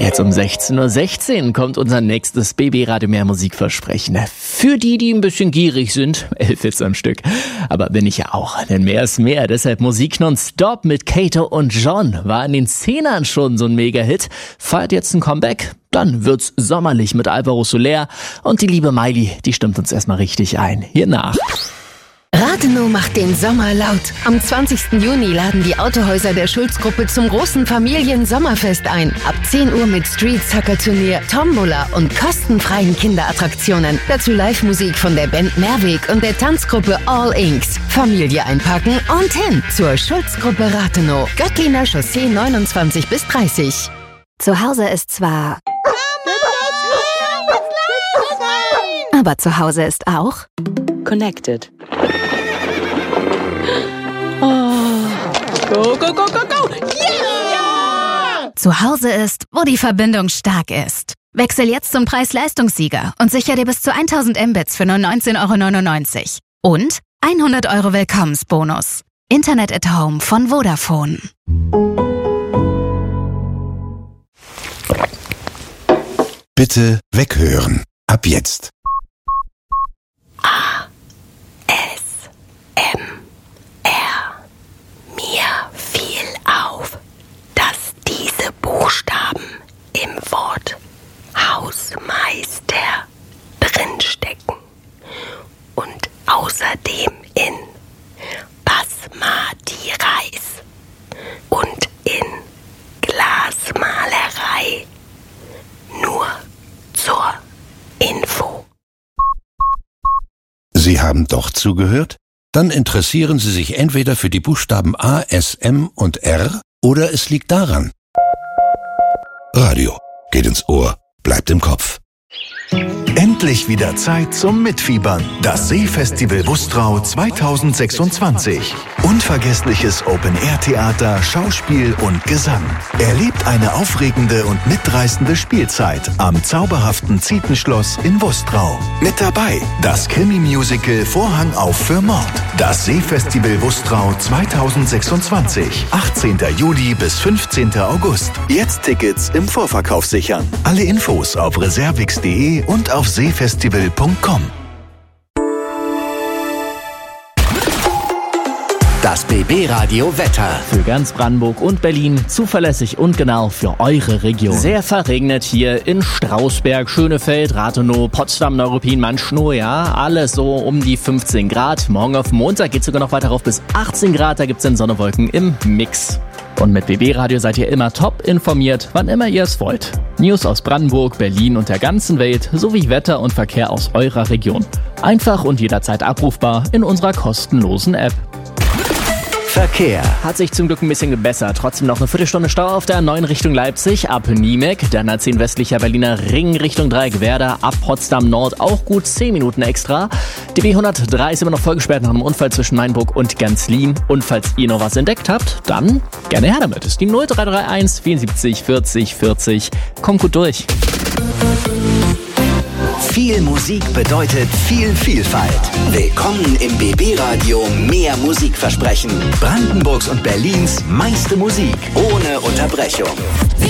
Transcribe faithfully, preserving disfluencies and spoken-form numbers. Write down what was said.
Jetzt um sechzehn Uhr sechzehn kommt unser nächstes B B Radio Mehr Musikversprechen. Für die, die ein bisschen gierig sind, elf Hits am Stück. Aber bin ich ja auch, denn mehr ist mehr. Deshalb Musik nonstop mit Kato und John. War in den Zehnern schon so ein Mega-Hit. Feiert jetzt ein Comeback. Dann wird's sommerlich mit Alvaro Soler. Und die liebe Miley, die stimmt uns erstmal richtig ein. Hier nach. Rathenow macht den Sommer laut. Am zwanzigsten Juni laden die Autohäuser der Schulz-Gruppe zum großen Familien-Sommerfest ein. Ab zehn Uhr mit Street-Sucker-Turnier, Tombola und kostenfreien Kinderattraktionen. Dazu Live-Musik von der Band Mehrweg und der Tanzgruppe All Inks. Familie einpacken und hin zur Schulz-Gruppe Rathenow. Göttliner Chaussee neunundzwanzig bis dreißig. Zu Hause ist zwar... Aber zu Hause ist auch... Connected. Oh. Go, go, go, go, go! Yeah! Zu Hause ist, wo die Verbindung stark ist. Wechsel jetzt zum Preis-Leistungssieger und sicher dir bis zu tausend Mbits für nur neunzehn Euro neunundneunzig. Und hundert Euro Willkommensbonus. Internet at Home von Vodafone. Bitte weghören. Ab jetzt. A, S, M, R. Mir fiel auf, dass diese Buchstaben im Wort Hausmeister drinstecken und außerdem in Basmati-Reis und in Glasmalerei. Nur zur Info. Sie haben doch zugehört? Dann interessieren Sie sich entweder für die Buchstaben A, S, M und R oder es liegt daran. Radio geht ins Ohr, bleibt im Kopf. Endlich wieder Zeit zum Mitfiebern. Das Seefestival Wustrau zweitausendsechsundzwanzig. Unvergessliches Open-Air-Theater, Schauspiel und Gesang. Erlebt eine aufregende und mitreißende Spielzeit am zauberhaften Zietenschloss in Wustrau. Mit dabei das Krimi-Musical Vorhang auf für Mord. Das Seefestival Wustrau zweitausendsechsundzwanzig. achtzehnten Juli bis fünfzehnten August. Jetzt Tickets im Vorverkauf sichern. Alle Infos auf reservix punkt de und auf seefestival punkt com. Das B B Radio Wetter. Für ganz Brandenburg und Berlin zuverlässig und genau für eure Region. Sehr verregnet hier in Strausberg, Schönefeld, Rathenow, Potsdam, Neuruppin, Manschnow, ja, alles so um die fünfzehn Grad. Morgen auf Montag geht es sogar noch weiter rauf bis achtzehn Grad, da gibt es dann Sonnewolken im Mix. Und mit B B Radio seid ihr immer top informiert, wann immer ihr es wollt. News aus Brandenburg, Berlin und der ganzen Welt sowie Wetter und Verkehr aus eurer Region. Einfach und jederzeit abrufbar in unserer kostenlosen App. Verkehr. Hat sich zum Glück ein bisschen gebessert. Trotzdem noch eine Viertelstunde Stau auf der neun Richtung Leipzig ab Niemek. Dann A zehn westlicher Berliner Ring Richtung Dreieckwerder ab Potsdam Nord auch gut zehn Minuten extra. Die B hundertdrei ist immer noch vollgesperrt nach einem Unfall zwischen Mainburg und Ganzlin. Und falls ihr noch was entdeckt habt, dann gerne her damit. Ist die null drei drei eins vierundsiebzig vierzig vierzig. Kommt gut durch. Viel Musik bedeutet viel Vielfalt. Willkommen im B B Radio Mehr Musikversprechen. Brandenburgs und Berlins meiste Musik ohne Unterbrechung.